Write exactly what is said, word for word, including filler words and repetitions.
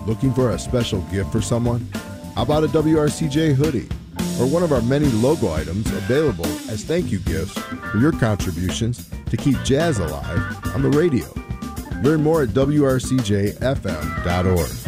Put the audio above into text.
Looking for a special gift for someone? How about a W R C J hoodie or one of our many logo items available as thank you gifts for your contributions to keep jazz alive on the radio? Learn more at W R C J F M dot org.